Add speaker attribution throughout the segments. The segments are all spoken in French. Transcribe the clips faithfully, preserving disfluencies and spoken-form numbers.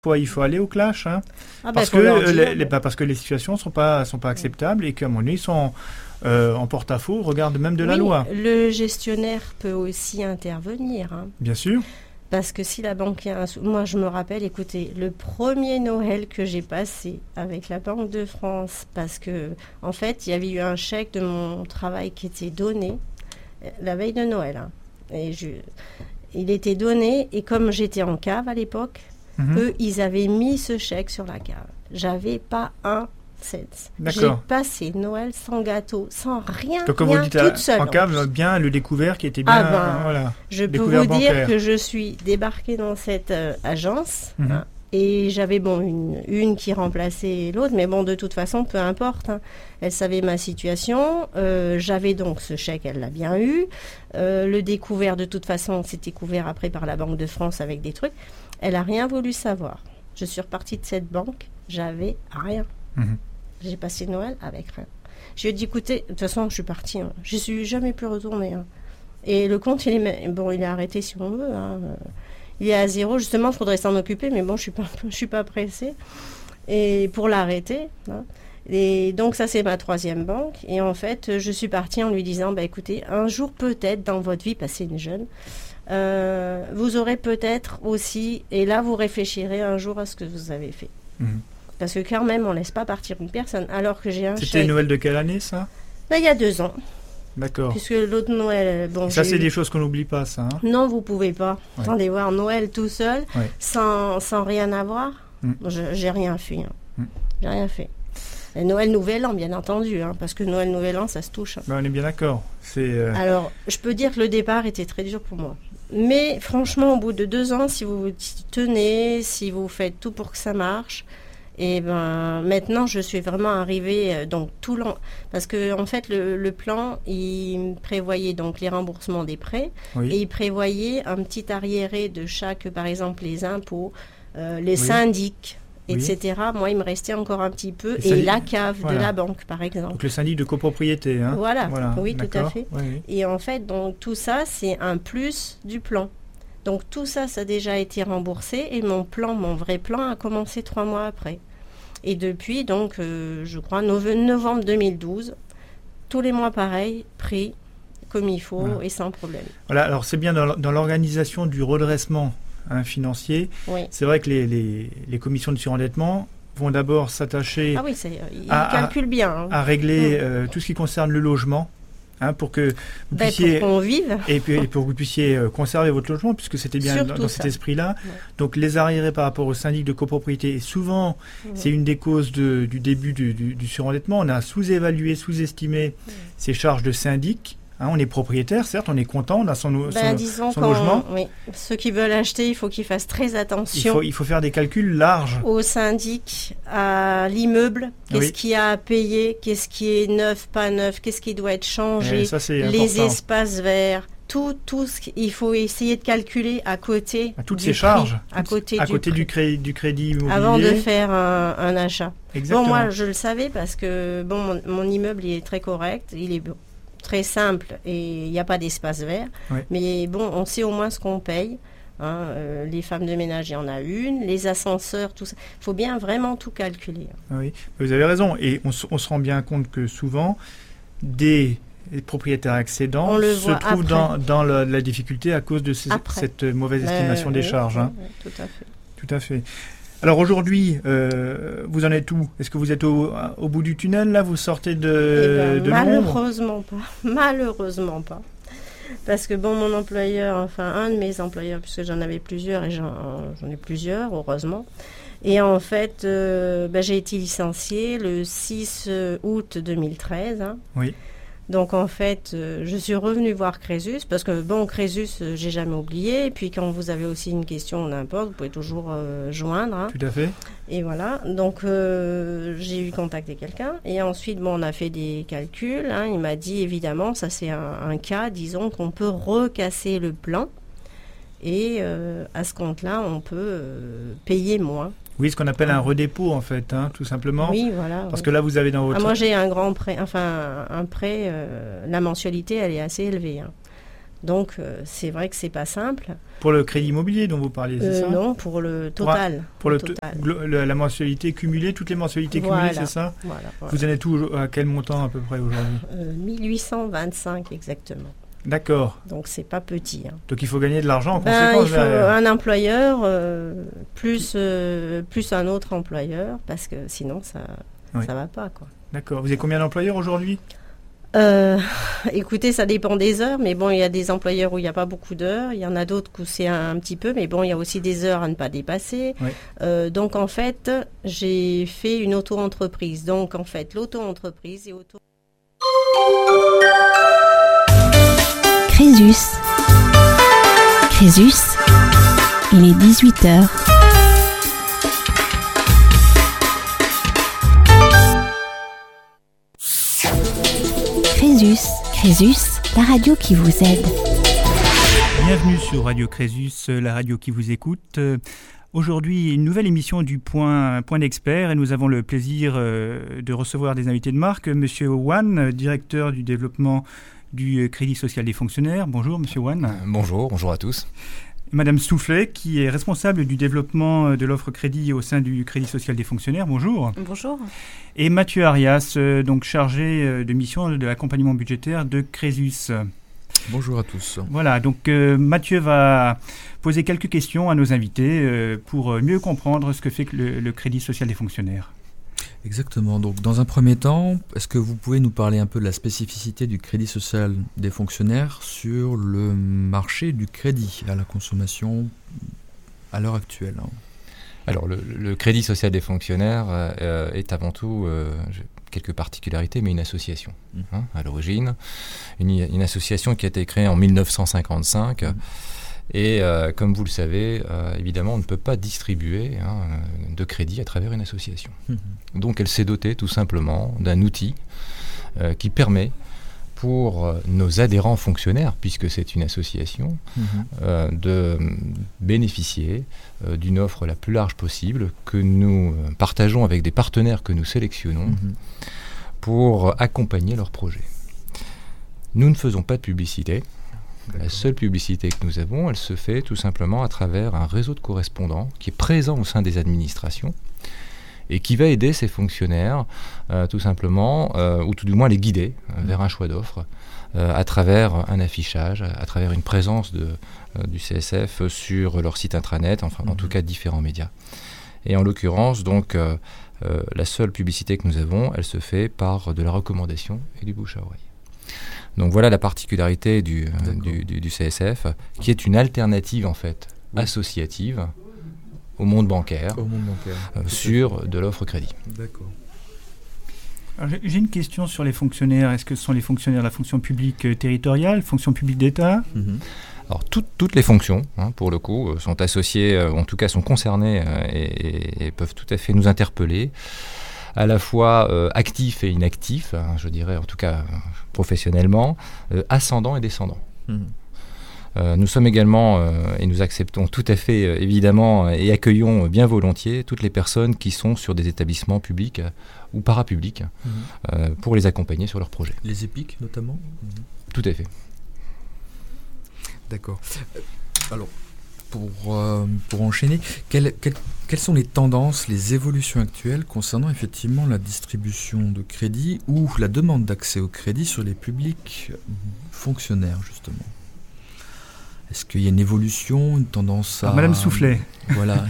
Speaker 1: Faut, il faut aller au clash, hein,
Speaker 2: Ah
Speaker 1: parce,
Speaker 2: ben,
Speaker 1: que,
Speaker 2: faut leur
Speaker 1: euh,
Speaker 2: dire,
Speaker 1: les, les, parce que les situations ne sont pas, sont pas acceptables et qu'à un moment donné, ils sont euh, en porte-à-faux au regard de même de
Speaker 2: oui,
Speaker 1: la loi.
Speaker 2: Le gestionnaire peut aussi intervenir. Hein.
Speaker 1: Bien sûr.
Speaker 2: Parce que si la banque a un sou... Moi, je me rappelle, écoutez, le premier Noël que j'ai passé avec la Banque de France, parce que, en fait, il y avait eu un chèque de mon travail qui était donné la veille de Noël. Hein. Et je... Il était donné, et comme j'étais en cave à l'époque, mmh. eux, ils avaient mis ce chèque sur la cave. J'avais pas un cent. J'ai passé Noël sans gâteau, sans rien,
Speaker 1: donc, comme
Speaker 2: rien,
Speaker 1: vous dites,
Speaker 2: toute seule.
Speaker 1: En cave, bien le découvert qui était bien...
Speaker 2: Ah ben,
Speaker 1: voilà,
Speaker 2: je peux vous bancaire. dire que je suis débarquée dans cette euh, agence, mmh. hein, et j'avais bon une, une qui remplaçait l'autre, mais bon, de toute façon, peu importe. Hein. Elle savait ma situation. Euh, j'avais donc ce chèque, elle l'a bien eu. Euh, le découvert, de toute façon, c'était couvert après par la Banque de France avec des trucs. Elle n'a rien voulu savoir. Je suis repartie de cette banque, j'avais rien. Mmh. J'ai passé Noël avec rien. Je lui ai dit, écoutez, de toute façon, je suis partie. Hein. Je ne suis jamais plus retournée. Hein. Et le compte, il est, bon, il est arrêté si on veut. Hein. Il est à zéro. Justement, il faudrait s'en occuper, mais bon, je ne suis, suis pas pressée. Et pour l'arrêter. Hein. Et donc, ça, c'est ma troisième banque. Et en fait, je suis partie en lui disant, bah, écoutez, un jour peut-être dans votre vie, parce que c'est une jeune, euh, vous aurez peut-être aussi, et là, vous réfléchirez un jour à ce que vous avez fait. Mmh. Parce que quand même, on ne laisse pas partir une personne, alors que j'ai un
Speaker 1: C'était chèque. Noël de quelle année, ça?
Speaker 2: Ben, il y a deux ans.
Speaker 1: D'accord.
Speaker 2: Puisque l'autre Noël... Bon,
Speaker 1: ça, c'est
Speaker 2: eu...
Speaker 1: des choses qu'on n'oublie pas, ça. Hein.
Speaker 2: Non, vous ne pouvez pas. Ouais. Allez voir Noël tout seul,
Speaker 1: ouais.
Speaker 2: sans, sans rien avoir. Mm. Je j'ai rien fait. Hein. Mm. J'ai rien fait. Et Noël, Nouvel An, bien entendu, hein, parce que Noël, Nouvel An, ça se touche. Hein.
Speaker 1: Ben, on est bien d'accord. C'est, euh...
Speaker 2: Alors, je peux dire que le départ était très dur pour moi. Mais franchement, au bout de deux ans, si vous vous tenez, si vous faites tout pour que ça marche... Et ben maintenant, je suis vraiment arrivée euh, donc tout l'an parce que en fait le, le plan il prévoyait donc les remboursements des prêts oui. et il prévoyait un petit arriéré de chaque, par exemple les impôts, euh, les oui. syndics, et cetera. Oui. Moi, il me restait encore un petit peu et syndic... la cave voilà. de la banque, par exemple.
Speaker 1: Donc le syndic de copropriété. Hein.
Speaker 2: Voilà. voilà, oui, D'accord. tout à fait.
Speaker 1: Oui, oui.
Speaker 2: Et en fait, donc tout ça, c'est un plus du plan. Donc tout ça, ça a déjà été remboursé et mon plan, mon vrai plan, a commencé trois mois après. Et depuis, donc, euh, je crois, novembre deux mille douze, tous les mois pareil, pris comme il faut voilà. et sans problème.
Speaker 1: Voilà, alors c'est bien dans, dans l'organisation du redressement hein, financier. Oui. C'est vrai que les, les, les commissions de surendettement vont d'abord s'attacher
Speaker 2: ah oui, c'est, ils à, calculent bien, hein.
Speaker 1: à régler mmh. euh, tout ce qui concerne le logement. Hein, pour que vous
Speaker 2: ben,
Speaker 1: puissiez
Speaker 2: pour qu'on vive.
Speaker 1: Et, puis, et pour que vous puissiez euh, conserver votre logement, puisque c'était bien Surtout dans, dans cet esprit-là. Ouais. Donc les arriérés par rapport au syndic de copropriété, et souvent ouais. c'est une des causes de, du début du, du, du surendettement. On a sous-évalué, sous-estimé ouais. ces charges de syndic. Hein, on est propriétaire, certes, on est content, on a son,
Speaker 2: ben,
Speaker 1: son, son logement.
Speaker 2: Oui. Ceux qui veulent acheter, il faut qu'ils fassent très attention.
Speaker 1: Il faut, il faut faire des calculs larges.
Speaker 2: Au syndic, à l'immeuble, qu'est-ce oui. qu'il y a à payer, qu'est-ce qui est neuf, pas neuf, qu'est-ce qui doit être changé,
Speaker 1: ça,
Speaker 2: les important. espaces verts. Tout, tout ce il faut essayer de calculer à côté
Speaker 1: à toutes
Speaker 2: du
Speaker 1: ces charges,
Speaker 2: prix, à côté
Speaker 1: à
Speaker 2: du,
Speaker 1: côté du, cré, du crédit immobilier.
Speaker 2: Avant de faire un, un achat.
Speaker 1: Exactement.
Speaker 2: Bon, moi, je le savais parce que bon, mon, mon immeuble il est très correct, il est bon. Très simple et il n'y a pas d'espace vert. Oui. Mais bon, on sait au moins ce qu'on paye. Hein, euh, les femmes de ménage, il y en a une. Les ascenseurs, tout ça. Il faut bien vraiment tout calculer.
Speaker 1: Oui, vous avez raison. Et on, on se rend bien compte que souvent, des propriétaires accédants se trouvent dans, dans la, la difficulté à cause de ces, cette mauvaise estimation euh, des oui, charges.
Speaker 2: Oui,
Speaker 1: hein.
Speaker 2: oui, tout à fait.
Speaker 1: Tout à fait. Alors aujourd'hui, euh, vous en êtes où? Est-ce que vous êtes au, au bout du tunnel, là? Vous sortez de,
Speaker 2: eh ben,
Speaker 1: de
Speaker 2: malheureusement pas. Malheureusement pas. Parce que bon, mon employeur, enfin un de mes employeurs, puisque j'en avais plusieurs, et j'en, j'en ai plusieurs, heureusement. Et en fait, euh, ben, j'ai été licenciée le six août deux mille treize. Hein.
Speaker 1: Oui.
Speaker 2: Donc en fait, euh, je suis revenue voir Crésus, parce que bon, Crésus, euh, j'ai jamais oublié. Et puis quand vous avez aussi une question, n'importe, vous pouvez toujours euh, joindre. Hein.
Speaker 1: Tout à fait.
Speaker 2: Et voilà, donc euh, j'ai eu contacté quelqu'un. Et ensuite, bon, on a fait des calculs. Hein. Il m'a dit, évidemment, ça c'est un, un cas, disons, qu'on peut recasser le plan. Et euh, à ce compte-là, on peut euh, payer moins.
Speaker 1: Oui, ce qu'on appelle un redépôt, en fait, hein, tout simplement.
Speaker 2: Oui, voilà.
Speaker 1: Parce
Speaker 2: oui.
Speaker 1: que là, vous avez dans votre...
Speaker 2: Ah, moi, j'ai un grand prêt. Enfin, un prêt, euh, la mensualité, elle est assez élevée. Hein. Donc, euh, c'est vrai que c'est pas simple.
Speaker 1: Pour le crédit immobilier dont vous parliez, c'est
Speaker 2: euh,
Speaker 1: ça?
Speaker 2: Non, pour le total.
Speaker 1: Pour, pour le,
Speaker 2: total.
Speaker 1: le, le la mensualité cumulée, toutes les mensualités
Speaker 2: voilà.
Speaker 1: cumulées, c'est ça?
Speaker 2: Voilà, voilà.
Speaker 1: Vous en êtes où, à quel montant à peu près aujourd'hui?
Speaker 2: euh, mille huit cent vingt-cinq exactement.
Speaker 1: D'accord.
Speaker 2: Donc, c'est pas petit. Hein.
Speaker 1: Donc, il faut gagner de l'argent en
Speaker 2: ben,
Speaker 1: conséquence.
Speaker 2: Il faut un employeur euh, plus, euh, plus un autre employeur parce que sinon, ça ne oui. va pas, quoi.
Speaker 1: D'accord. Vous avez combien d'employeurs aujourd'hui?
Speaker 2: Euh, écoutez, ça dépend des heures, mais bon, il y a des employeurs où il n'y a pas beaucoup d'heures, il y en a d'autres où c'est un, un petit peu, mais bon, il y a aussi des heures à ne pas dépasser.
Speaker 1: Oui.
Speaker 2: Euh, donc, en fait, j'ai fait une auto-entreprise. Donc, en fait, l'auto-entreprise et auto...
Speaker 3: Crésus. Crésus, il est dix-huit heures. Crésus, Crésus, la radio qui vous aide.
Speaker 1: Bienvenue sur Radio Crésus, la radio qui vous écoute. Aujourd'hui, une nouvelle émission du Point, Point d'Expert et nous avons le plaisir de recevoir des invités de marque. Monsieur Wan, directeur du développement du Crédit Social des Fonctionnaires. Bonjour, Monsieur Wan.
Speaker 4: Euh, bonjour, bonjour à tous.
Speaker 1: Madame Soufflet, qui est responsable du développement de l'offre crédit au sein du Crédit Social des Fonctionnaires. Bonjour.
Speaker 5: Bonjour.
Speaker 1: Et Mathieu Arias, euh, donc chargé de mission de l'accompagnement budgétaire de Crésus.
Speaker 6: Bonjour à tous.
Speaker 1: Voilà, donc euh, Mathieu va poser quelques questions à nos invités euh, pour mieux comprendre ce que fait le, le Crédit Social des Fonctionnaires.
Speaker 6: Exactement. Donc, dans un premier temps, est-ce que vous pouvez nous parler un peu de la spécificité du Crédit Social des Fonctionnaires sur le marché du crédit à la consommation à l'heure actuelle?
Speaker 4: Alors, le, le Crédit Social des Fonctionnaires euh, est avant tout euh, quelques particularités, mais une association mmh. hein, à l'origine. Une, une association qui a été créée en mille neuf cent cinquante-cinq. Mmh. Et euh, comme vous le savez, euh, évidemment, on ne peut pas distribuer hein, de crédit à travers une association. Mmh. Donc elle s'est dotée tout simplement d'un outil euh, qui permet pour euh, nos adhérents fonctionnaires, puisque c'est une association, mmh. euh, de bénéficier euh, d'une offre la plus large possible que nous euh, partageons avec des partenaires que nous sélectionnons mmh. pour accompagner leurs projets. Nous ne faisons pas de publicité. La seule publicité que nous avons, elle se fait tout simplement à travers un réseau de correspondants qui est présent au sein des administrations et qui va aider ces fonctionnaires euh, tout simplement, euh, ou tout du moins les guider euh, vers un choix d'offres euh, à travers un affichage, à travers une présence de, euh, du C S F sur leur site intranet, enfin en tout cas différents médias. Et en l'occurrence, donc, euh, euh, la seule publicité que nous avons, elle se fait par de la recommandation et du bouche à oreille. Donc voilà la particularité du, euh, du, du, du C S F, qui est une alternative en fait oui. associative au monde bancaire,
Speaker 6: au monde bancaire.
Speaker 4: Euh, sur de l'offre crédit.
Speaker 6: D'accord.
Speaker 1: Alors, j'ai une question sur les fonctionnaires. Est-ce que ce sont les fonctionnaires de la fonction publique euh, territoriale, fonction publique d'État?
Speaker 4: mm-hmm. Alors tout, toutes les fonctions, hein, pour le coup, euh, sont associées, euh, en tout cas sont concernées euh, et, et peuvent tout à fait nous interpeller. À la fois euh, actifs et inactifs, hein, je dirais en tout cas euh, professionnellement, euh, ascendants et descendants. Mmh. Euh, nous sommes également, euh, et nous acceptons tout à fait euh, évidemment euh, et accueillons euh, bien volontiers toutes les personnes qui sont sur des établissements publics euh, ou parapublics mmh. euh, pour les accompagner sur leurs projets.
Speaker 6: Les EPIC notamment mmh.
Speaker 4: Tout à fait.
Speaker 6: D'accord. Alors, Pour, euh, pour enchaîner, quelles, quelles, quelles sont les tendances, les évolutions actuelles concernant effectivement la distribution de crédit ou la demande d'accès au crédit sur les publics fonctionnaires, justement? Est-ce qu'il y a une évolution, une tendance à...
Speaker 1: Ah, Madame Soufflet.
Speaker 6: Voilà.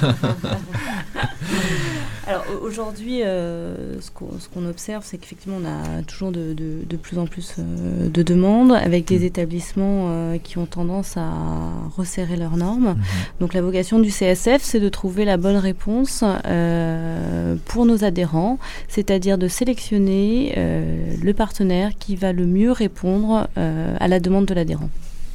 Speaker 5: Alors aujourd'hui, euh, ce, qu'on, ce qu'on observe, c'est qu'effectivement, on a toujours de, de, de plus en plus euh, de demandes avec des mmh. établissements euh, qui ont tendance à resserrer leurs normes. Mmh. Donc la vocation du C S F, c'est de trouver la bonne réponse euh, pour nos adhérents, c'est-à-dire de sélectionner euh, le partenaire qui va le mieux répondre euh, à la demande de l'adhérent.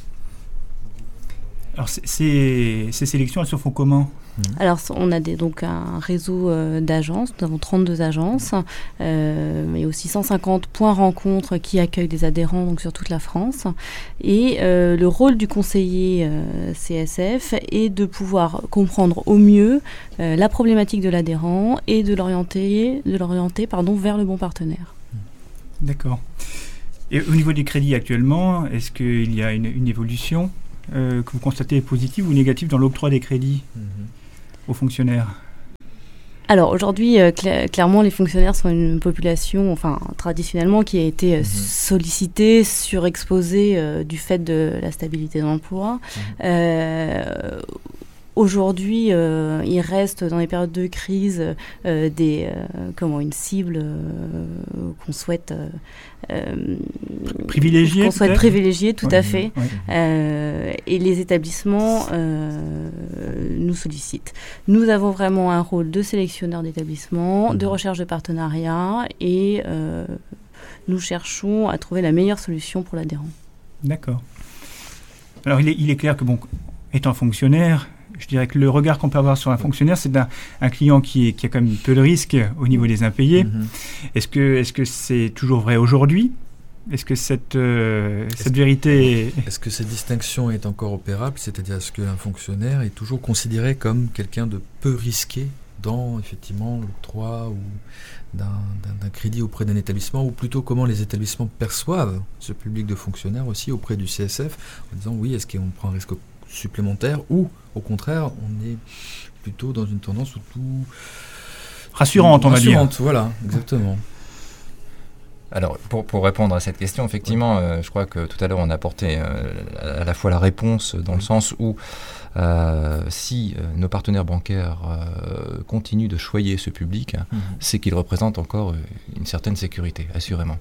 Speaker 1: Alors, ces, ces sélections, elles se font comment ?
Speaker 5: Alors, on a des, donc un réseau euh, d'agences. Nous avons trente-deux agences, euh, mais aussi cent cinquante points rencontres qui accueillent des adhérents donc, sur toute la France. Et euh, le rôle du conseiller euh, C S F est de pouvoir comprendre au mieux euh, la problématique de l'adhérent et de l'orienter, de l'orienter pardon, vers le bon partenaire.
Speaker 1: D'accord. Et au niveau des crédits actuellement, est-ce qu'il y a une, une évolution euh, que vous constatez positive ou négative dans l'octroi des crédits mmh. aux fonctionnaires ?
Speaker 5: Alors aujourd'hui, euh, cl- clairement, les fonctionnaires sont une population, enfin traditionnellement, qui a été euh, mmh. sollicitée, surexposée euh, du fait de la stabilité de l'emploi. Mmh. Euh, Aujourd'hui, euh, il reste dans les périodes de crise euh, des, euh, comment, une cible euh, qu'on souhaite euh,
Speaker 1: privilégier.
Speaker 5: Qu'on souhaite privilégier, tout
Speaker 1: ouais,
Speaker 5: à fait.
Speaker 1: Ouais.
Speaker 5: Euh, et les établissements euh, nous sollicitent. Nous avons vraiment un rôle de sélectionneur d'établissements, mmh. de recherche de partenariat, et euh, nous cherchons à trouver la meilleure solution pour l'adhérent.
Speaker 1: D'accord. Alors, il est, il est clair que, bon, étant fonctionnaire, je dirais que le regard qu'on peut avoir sur un fonctionnaire, c'est d'un un client qui, est, qui a quand même peu de risques au niveau des impayés. Mmh. Est-ce que, est-ce que c'est toujours vrai aujourd'hui ? Est-ce que cette, euh, cette
Speaker 6: est-ce
Speaker 1: vérité...
Speaker 6: Que, est-ce que cette distinction est encore opérable ? C'est-à-dire, est-ce qu'un fonctionnaire est toujours considéré comme quelqu'un de peu risqué dans, effectivement, l'octroi ou d'un, d'un, d'un crédit auprès d'un établissement, ou plutôt comment les établissements perçoivent ce public de fonctionnaires aussi auprès du C S F, en disant, oui, est-ce qu'on prend un risque supplémentaire, ou au contraire on est plutôt dans une tendance où tout
Speaker 1: rassurante, on va dire.
Speaker 6: Voilà, exactement.
Speaker 4: Alors, pour, pour répondre à cette question, effectivement, euh, je crois que tout à l'heure on a apporté euh, à la fois la réponse dans le sens où euh, si euh, nos partenaires bancaires euh, continuent de choyer ce public, mmh. c'est qu'ils représentent encore une certaine sécurité, assurément.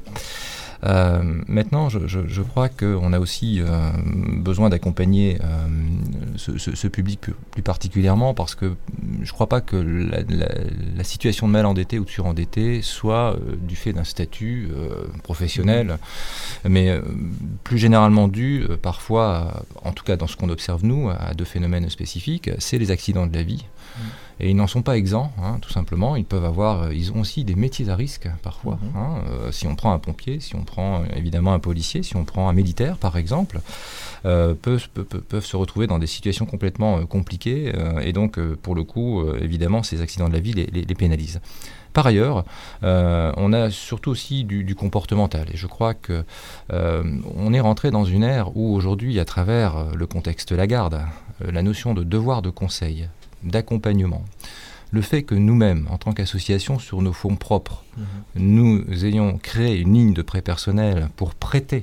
Speaker 4: Euh, maintenant, je, je, je crois qu'on a aussi euh, besoin d'accompagner euh, ce, ce, ce public plus, plus particulièrement, parce que je ne crois pas que la, la, la situation de mal endetté ou de surendetté soit euh, du fait d'un statut euh, professionnel, mais euh, plus généralement dû euh, parfois, en tout cas dans ce qu'on observe nous, à deux phénomènes spécifiques, c'est les accidents de la vie. Mmh. Et ils n'en sont pas exempts, hein, tout simplement. Ils peuvent avoir, ils ont aussi des métiers à risque parfois. Mmh. Hein, euh, si on prend un pompier, si on prend euh, évidemment un policier, si on prend un militaire par exemple, euh, peuvent, peuvent, peuvent se retrouver dans des situations complètement euh, compliquées. Euh, et donc, euh, pour le coup, euh, évidemment, ces accidents de la vie les, les, les pénalisent. Par ailleurs, euh, on a surtout aussi du, du comportemental. Et je crois que euh, on est rentré dans une ère où aujourd'hui, à travers le contexte Lagarde, euh, la notion de devoir de conseil, d'accompagnement, le fait que nous-mêmes, en tant qu'association, sur nos fonds propres, mmh. nous ayons créé une ligne de prêt personnel pour prêter,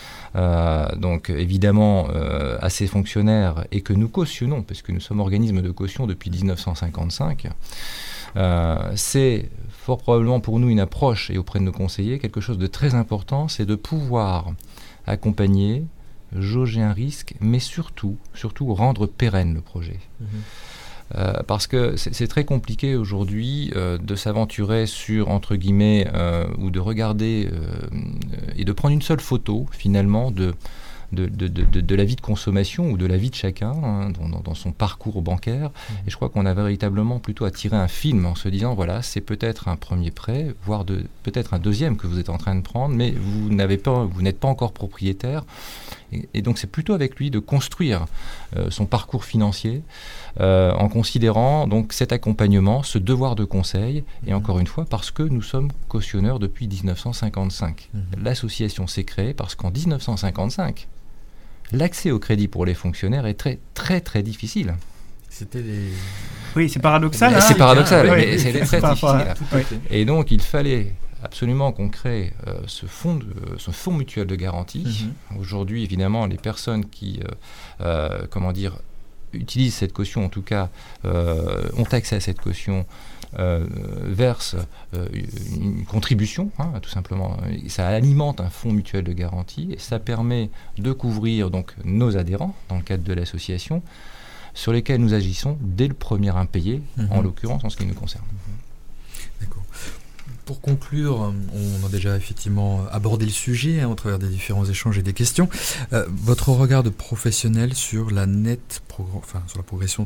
Speaker 4: euh, donc évidemment euh, à ces fonctionnaires, et que nous cautionnons, parce que nous sommes organisme de caution depuis dix-neuf cent cinquante-cinq, euh, c'est fort probablement pour nous une approche, et auprès de nos conseillers, quelque chose de très important, c'est de pouvoir accompagner, jauger un risque, mais surtout, surtout rendre pérenne le projet. Mmh. Euh, parce que c'est, c'est très compliqué aujourd'hui euh, de s'aventurer sur, entre guillemets, euh, ou de regarder euh, et de prendre une seule photo, finalement, de, de, de, de, de la vie de consommation ou de la vie de chacun, hein, dans, dans son parcours bancaire. Mmh. Et je crois qu'on a véritablement plutôt à tirer un film en se disant, voilà, c'est peut-être un premier prêt, voire de, peut-être un deuxième que vous êtes en train de prendre, mais vous, n'avez pas, vous n'êtes pas encore propriétaire. Et, et donc c'est plutôt avec lui de construire euh, son parcours financier euh, en considérant donc cet accompagnement, ce devoir de conseil, et mmh. encore une fois parce que nous sommes cautionneurs depuis dix-neuf cent cinquante-cinq. Mmh. L'association s'est créée parce qu'en dix-neuf cent cinquante-cinq, l'accès au crédit pour les fonctionnaires est très très très difficile.
Speaker 6: C'était les...
Speaker 1: Oui, c'est paradoxal. Hein,
Speaker 4: c'est paradoxal,
Speaker 1: oui,
Speaker 4: mais
Speaker 1: oui,
Speaker 4: c'est très difficile.
Speaker 1: À... Oui.
Speaker 4: Et donc il fallait absolument qu'on crée euh, ce, fonds de, ce fonds mutuel de garantie. Mmh. Aujourd'hui, évidemment, les personnes qui, euh, euh, comment dire, utilisent cette caution, en tout cas, euh, ont accès à cette caution, euh, versent euh, une contribution, hein, tout simplement. Et ça alimente un fonds mutuel de garantie et ça permet de couvrir donc nos adhérents dans le cadre de l'association, sur lesquels nous agissons dès le premier impayé, mmh. en l'occurrence en ce qui nous concerne.
Speaker 6: Mmh. D'accord. Pour conclure, on a déjà effectivement abordé le sujet hein, au travers des différents échanges et des questions. Euh, votre regard de professionnel sur la nette, progr- enfin sur la progression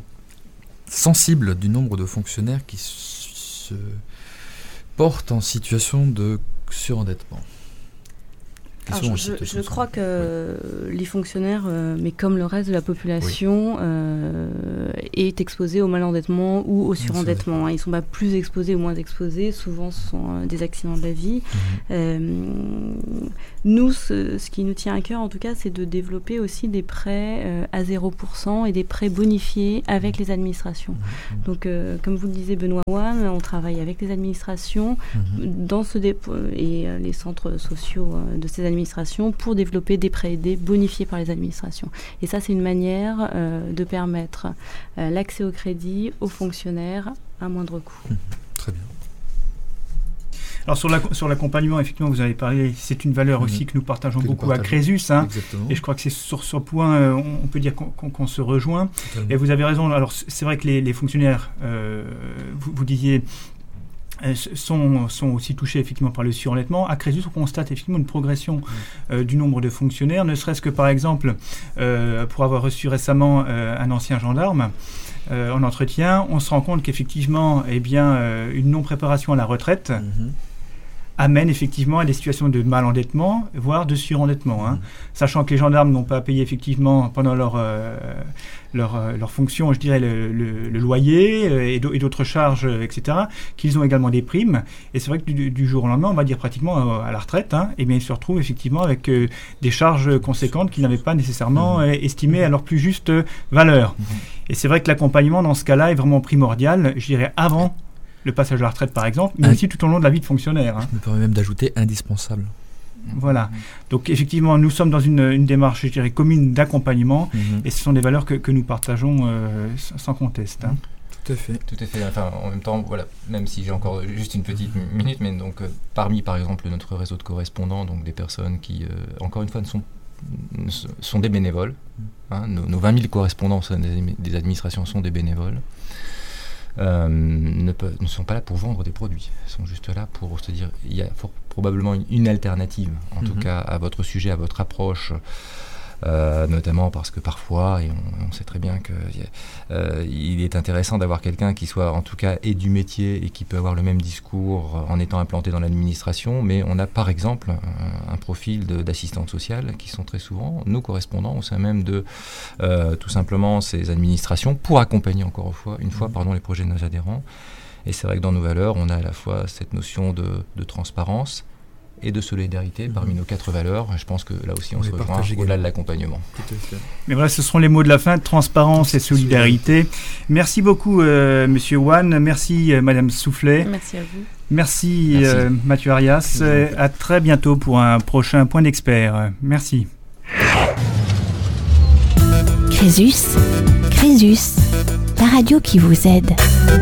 Speaker 6: sensible du nombre de fonctionnaires qui se portent en situation de surendettement.
Speaker 5: Alors, je, je crois que oui. les fonctionnaires, euh, mais comme le reste de la population, oui. euh, est exposé au mal-endettement ou au surendettement. Hein. Ils ne sont pas plus exposés ou moins exposés. Souvent, ce sont euh, des accidents de la vie. Mmh. Euh, nous, ce, ce qui nous tient à cœur, en tout cas, c'est de développer aussi des prêts euh, à zéro pour cent et des prêts bonifiés avec les administrations. Mmh. Donc, euh, comme vous le disiez, Benoît One, on travaille avec les administrations mmh. dans ce dépôt et euh, les centres sociaux euh, de ces administrations administrations pour développer des prêts aidés bonifiés par les administrations. Et ça, c'est une manière euh, de permettre euh, l'accès au crédit aux fonctionnaires à moindre coût.
Speaker 6: Mmh, très bien.
Speaker 1: Alors sur, la, sur l'accompagnement, effectivement, vous avez parlé, c'est une valeur mmh. aussi que nous partageons que beaucoup nous partageons. à Crésus. Hein, et je crois que c'est sur ce point, euh, on, on peut dire qu'on, qu'on, qu'on se rejoint. Totalement. Et vous avez raison. Alors c'est vrai que les, les fonctionnaires, euh, vous, vous disiez, Sont, sont aussi touchés effectivement par le surendettement. À Crésus, on constate effectivement une progression euh, du nombre de fonctionnaires, ne serait-ce que par exemple, euh, pour avoir reçu récemment euh, un ancien gendarme euh, en entretien, on se rend compte qu'effectivement, eh bien, euh, une non-préparation à la retraite mmh. amène effectivement à des situations de mal-endettement, voire de surendettement. Hein. Mmh. Sachant que les gendarmes n'ont pas payé effectivement pendant leur, euh, leur, euh, leur fonction, je dirais, le, le, le loyer euh, et, et d'autres charges, euh, et cetera, qu'ils ont également des primes. Et c'est vrai que du, du jour au lendemain, on va dire pratiquement à, à la retraite, hein, et bien ils se retrouvent effectivement avec euh, des charges conséquentes qu'ils n'avaient pas nécessairement euh, estimées à leur plus juste euh, valeur. Mmh. Et c'est vrai que l'accompagnement dans ce cas-là est vraiment primordial, je dirais, avant le passage à la retraite par exemple, mais aussi tout au long de la vie de fonctionnaire. Hein.
Speaker 6: Je me permets même d'ajouter indispensable.
Speaker 1: Voilà. Donc effectivement, nous sommes dans une, une démarche, je dirais, commune d'accompagnement, mmh. et ce sont des valeurs que, que nous partageons euh, sans conteste. Hein.
Speaker 6: Tout à fait.
Speaker 4: Tout à fait. Enfin, en même temps, voilà, même si j'ai encore juste une petite minute, mais donc euh, parmi, par exemple, notre réseau de correspondants, donc des personnes qui, euh, encore une fois, ne sont, ne sont des bénévoles. Hein, nos, nos vingt mille correspondants des, des administrations sont des bénévoles. Euh, ne, peuvent, ne sont pas là pour vendre des produits, ils sont juste là pour se dire il y a for- probablement une, une alternative en mm-hmm. tout cas à votre sujet, à votre approche, euh, notamment parce que parfois, et on, on sait très bien qu'il euh, est intéressant d'avoir quelqu'un qui soit en tout cas et du métier et qui peut avoir le même discours en étant implanté dans l'administration, mais on a par exemple un, un profil de, d'assistante sociale qui sont très souvent nos correspondants au sein même de euh, tout simplement ces administrations pour accompagner encore une fois, une fois pardon, les projets de nos adhérents. Et c'est vrai que dans nos valeurs, on a à la fois cette notion de, de transparence et de solidarité mmh. parmi nos quatre valeurs. Je pense que là aussi on, on se rejoint au-delà de l'accompagnement.
Speaker 1: Mais voilà, ce seront les mots de la fin, transparence et solidarité. Merci beaucoup euh, Monsieur One, merci euh, Madame Soufflet.
Speaker 5: Merci à vous.
Speaker 1: Merci, merci. Euh, Mathieu Arias. Euh, à très bientôt pour un prochain Point d'Expert. Merci.
Speaker 3: Crésus, Crésus, la radio qui vous aide.